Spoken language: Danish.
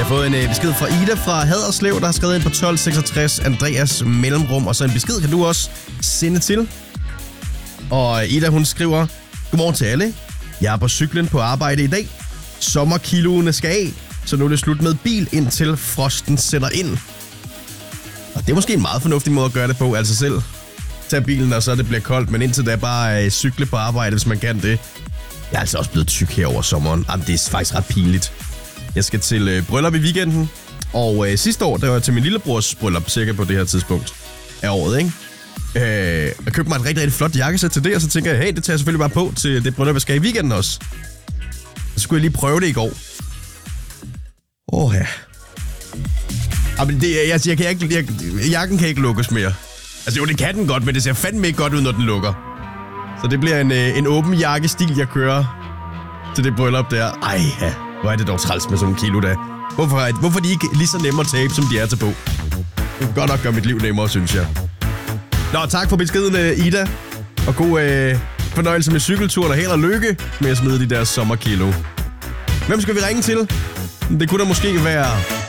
fået en besked fra Ida fra Haderslev, der har skrevet ind på 1266 Andreas mellemrum, og så en besked kan du også sende til. Og Ida, hun skriver: Godmorgen til alle. Jeg er på cyklen på arbejde i dag. Sommerkiloene skal af, så nu er det slut med bil, indtil frosten sætter ind. Og det er måske en meget fornuftig måde at gøre det på, altså selv tage bilen, og så det bliver koldt, men indtil da bare cykle på arbejde, hvis man kan det. Jeg er altså også blevet tyk her over sommeren. Jamen, det er faktisk ret pinligt. Jeg skal til bryllup i weekenden, og sidste år, der var jeg til min lillebrors bryllup, cirka på det her tidspunkt af året, ikke? Jeg købte mig et rigtig, rigtig flot jakkesæt til det, og så tænker jeg, hey, det tager jeg selvfølgelig bare på til det bryllup, jeg skal i weekenden også. Så skulle jeg lige prøve det i går. Ja. Jamen, jakken kan ikke lukkes mere. Altså jo, det kan den godt, men det ser fandme ikke godt ud, når den lukker. Så det bliver en åben jakkestil, jeg kører til det bryllup der. Ej, ja. Hvor er det dog træls med sådan en kilo da. Hvorfor er de ikke lige så nemme at tabe, som de er til på? Det kan godt nok gøre mit liv nemmere, synes jeg. Nå, tak for beskeden, Ida. Og god fornøjelse med cykelturen, og held og lykke med at smide de der sommerkilo. Hvem skal vi ringe til? Det kunne da måske være